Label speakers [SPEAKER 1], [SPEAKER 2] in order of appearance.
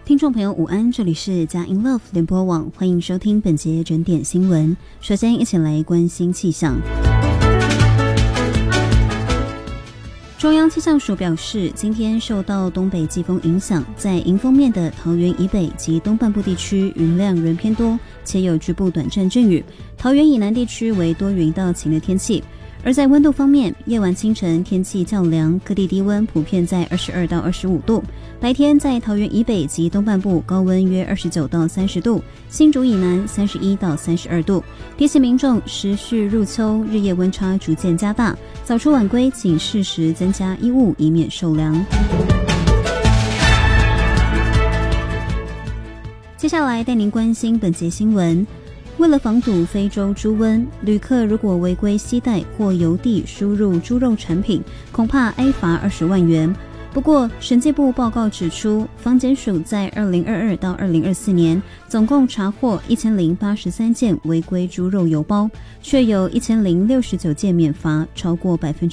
[SPEAKER 1] 听众朋友午安，这里是佳音 Love 联播网，欢迎收听本节整点新闻。首先一起来关心气象。中央气象署表示，今天受到东北季风影响，在迎风面的桃园以北及东半部地区云量仍偏多，且有局部短暂阵雨。桃园以南地区为多云到晴的天气。而在温度方面，夜晚清晨天气较凉，各地低温普遍在22到25度。白天在桃园以北及东半部高温约29到30度，新竹以南31到32度。提醒民众时序入秋，日夜温差逐渐加大，早出晚归请适时增加衣物，以免受凉。接下来带您关心本节新闻。为了防堵非洲猪瘟，旅客如果违规携带或邮递输入猪肉产品，恐怕挨罚20万元。不过，审计部报告指出，防检署在2022到2024年总共查获1083件违规猪肉邮包，却有1069件免罚，超过